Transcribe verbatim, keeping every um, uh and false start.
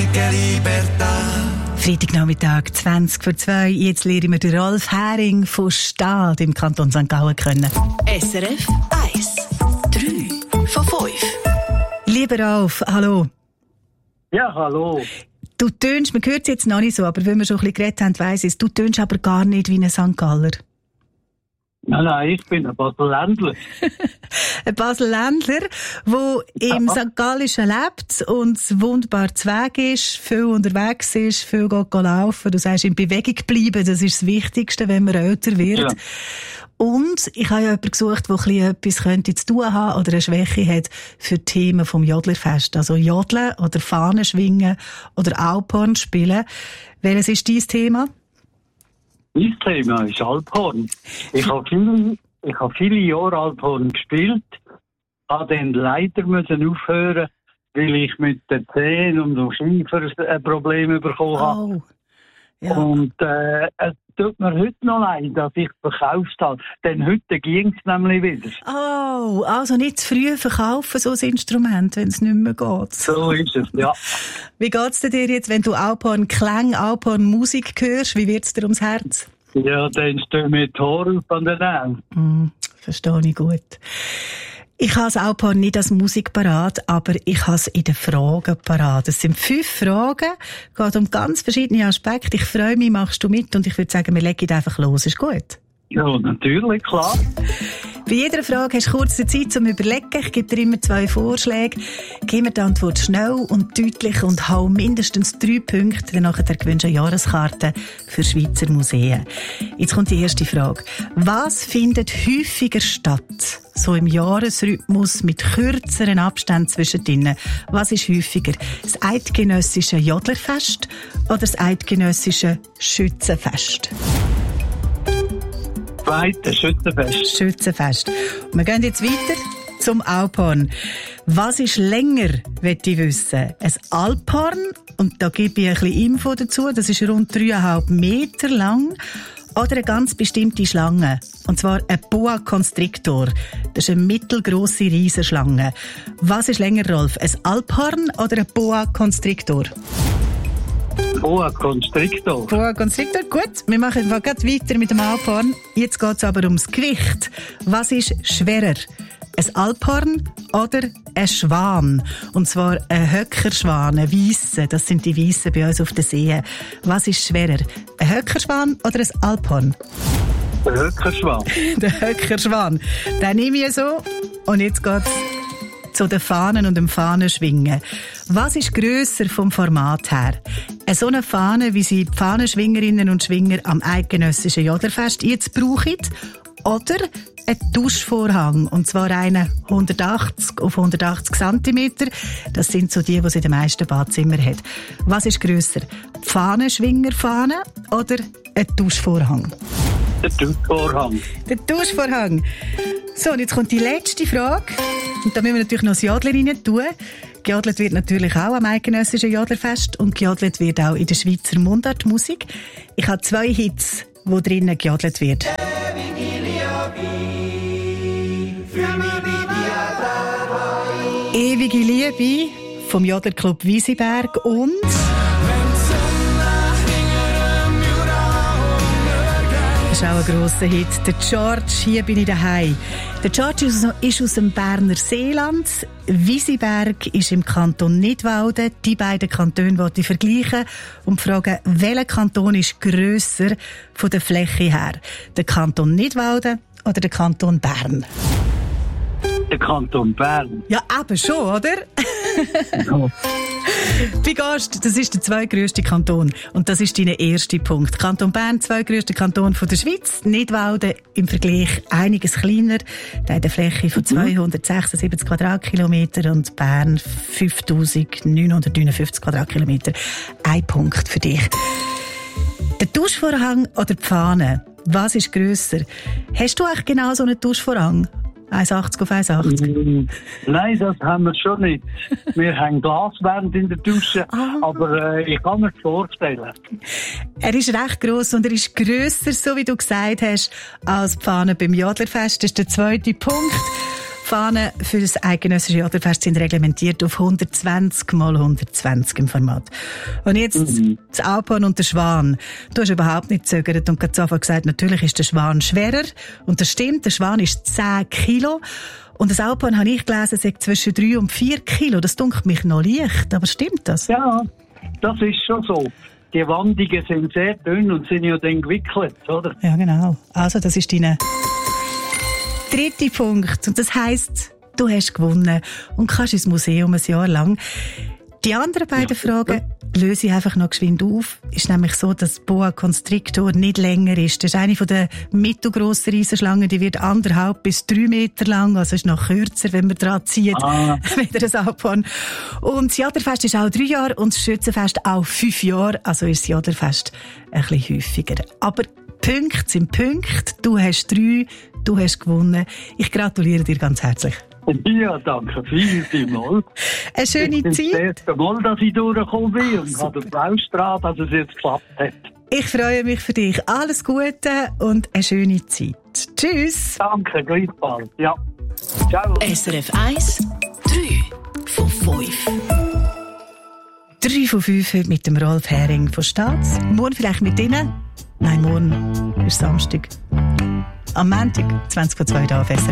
che libertà. Freitagnachmittag, zwanzig vor zwei. Jetzt lernen wir den Rolf Häring von Stade im Kanton Sankt Gallen kennen. S R F eins, drei von fünf. Lieber Rolf, hallo. Ja, hallo. Du tönst, man hört es jetzt noch nicht so, aber wenn wir schon ein bisschen geredet haben, weiss ich es, du tönst aber gar nicht wie ein Sankt Galler. Nein, nein, ich bin ein Basel-Ländler. Ein Basel-Ländler, der im Sankt Gallischen lebt und wunderbar zu Weg ist, viel unterwegs ist, viel geht laufen. Du sagst, in Bewegung bleiben, das ist das Wichtigste, wenn man älter wird. Ja. Und ich habe ja jemanden gesucht, der etwas könnte zu tun haben oder eine Schwäche hat für Themen vom Jodlerfest. Also Jodeln oder Fahnen schwingen oder Alphorn spielen. Welches ist dein Thema? Mein Thema ist Alphorn. Ich habe viele, ich habe viele Jahre Alphorn gespielt, habe dann leider müssen aufhören, weil ich mit den Zehen und dem Kiefer ein Problem bekommen habe. Oh. Ja. Und äh, es tut mir heute noch leid, dass ich verkauft habe. Denn heute ging es nämlich wieder. Oh, also nicht zu früh verkaufen, so ein Instrument, wenn es nicht mehr geht. So ist es, ja. Wie geht's dir jetzt, wenn du Alphorn Klang, Alphorn Musik hörst? Wie wird's dir ums Herz? Ja, dann stehen mir die Haare auf an den Nägeln. Mm, verstehe ich gut. Ich habe das Alphorn nicht als Musik parat, aber ich habe es in den Fragen parat. Es sind fünf Fragen, geht um ganz verschiedene Aspekte. Ich freue mich, machst du mit und ich würde sagen, wir legen einfach los. Ist gut? Ja, natürlich, klar. Bei jeder Frage hast du kurz Zeit zum Überlegen. Ich gebe dir immer zwei Vorschläge. Gib mir die Antwort schnell und deutlich und hau mindestens drei Punkte. Danach gewünsche eine Jahreskarte für Schweizer Museen. Jetzt kommt die erste Frage. Was findet häufiger statt? So im Jahresrhythmus mit kürzeren Abständen zwischendrin. Was ist häufiger? Das eidgenössische Jodlerfest oder das eidgenössische Schützenfest? Zweite, Schützenfest. Schützenfest. Und wir gehen jetzt weiter zum Alphorn. Was ist länger, möchte ich wissen? Ein Alphorn, und da gebe ich ein bisschen Info dazu, das ist rund dreieinhalb Meter lang, oder eine ganz bestimmte Schlange. Und zwar ein Boa Constrictor. Das ist eine mittelgrosse Riesenschlange. Was ist länger, Rolf? Ein Alphorn oder ein Boa Constrictor? Boa Constrictor. Boa Constrictor, gut. Wir machen gerade weiter mit dem Alphorn. Jetzt geht es aber ums Gewicht. Was ist schwerer? Ein Alphorn oder ein Schwan? Und zwar ein Höckerschwan, ein Weisse. Das sind die Weissen bei uns auf den Seen. Was ist schwerer? Ein Höckerschwan oder ein Alphorn? Der Höckerschwan. Der Höckerschwan. Den nehme ich so. Und jetzt geht's zu den Fahnen und dem Fahnenschwingen. Was ist grösser vom Format her? Eine so eine Fahne, wie sie die Fahnenschwingerinnen und Schwinger am eidgenössischen Jodlerfest jetzt brauchen, oder ein Duschvorhang, und zwar einen hundertachtzig auf hundertachtzig Zentimeter. Das sind so die, die es in den meisten Badezimmern hat. Was ist grösser? Die Fahnenschwingerfahne oder ein Duschvorhang? Der Duschvorhang. Der Duschvorhang. So, und jetzt kommt die letzte Frage. Und da müssen wir natürlich noch das Jodler rein tun. Gejodelt wird natürlich auch am eidgenössischen Jodlerfest und gejodelt wird auch in der Schweizer Mundartmusik. Ich habe zwei Hits, wo drinnen gejodelt wird. Ewige Liebe vom Jodlerclub Wiesiberg und das ist auch ein grosser Hit. Der George, hier bin ich daheim. Der George ist aus dem Berner Seeland. Wiesiberg ist im Kanton Nidwalden. Die beiden Kantone wollte ich vergleichen und fragen, welcher Kanton ist grösser von der Fläche her? Der Kanton Nidwalden oder der Kanton Bern? Der Kanton Bern. Ja, eben schon, oder? Ja. Wie gehst du? Das ist der zweitgrösste Kanton. Und das ist dein erster Punkt. Kanton Bern, zweitgrösster Kanton von der Schweiz. Nidwalden im Vergleich einiges kleiner. Der hat eine Fläche von zweihundertsechsundsiebzig Quadratkilometer und Bern fünftausendneunhundertneunundfünfzig Quadratkilometer. Ein Punkt für dich. Der Duschvorhang oder die Fahne? Was ist grösser? Hast du eigentlich genau so einen Duschvorhang? eins Komma achtzig auf eins Komma achtzig? Nein, das haben wir schon nicht. Wir haben Glaswände in der Dusche, ah. aber äh, ich kann mir das vorstellen. Er ist recht gross und er ist grösser, so wie du gesagt hast, als die Fahne beim Jodlerfest. Das ist der zweite Punkt. Fahnen für das eidgenössische Oderfest sind reglementiert auf hundertzwanzig mal hundertzwanzig im Format. Und jetzt mhm. das Alphorn und der Schwan. Du hast überhaupt nicht gezögert und gerade sofort gesagt, natürlich ist der Schwan schwerer. Und das stimmt, der Schwan ist zehn Kilo. Und das Alphorn, habe ich gelesen, sagt zwischen drei und vier Kilo. Das dunkelt mich noch leicht, aber stimmt das? Ja, das ist schon so. Die Wandungen sind sehr dünn und sind ja dann gewickelt, oder? Ja, genau. Also, das ist dein dritter Punkt. Und das heisst, du hast gewonnen und kannst ins Museum ein Jahr lang. Die anderen beiden ja. Fragen löse ich einfach noch geschwind auf. Ist nämlich so, dass Boa Constrictor nicht länger ist. Das ist eine der mittelgrossen Riesenschlangen, die wird anderthalb bis drei Meter lang, also ist noch kürzer, wenn man dran zieht, ah. wieder das Alphorn. Und das Jaderfest ist auch drei Jahre und das Schützenfest auch fünf Jahre, also ist das Jaderfest ein bisschen häufiger. Aber Punkte sind Punkte. Du hast drei, du hast gewonnen. Ich gratuliere dir ganz herzlich. Ja, danke viel, vielmals. Eine schöne Zeit. Das ist das erste Mal, dass ich durchgekommen bin und habe den Baustrahl, dass es jetzt geklappt hat. Ich freue mich für dich. Alles Gute und eine schöne Zeit. Tschüss. Danke, gleichfalls. Ja. Ciao. S R F eins, drei von fünf. drei von fünf heute mit dem Rolf Hering von Staats. Morgen vielleicht mit Ihnen? Nein, morgen ist Samstag. Am Montag, zwanzig vor zwei, da auf S R F.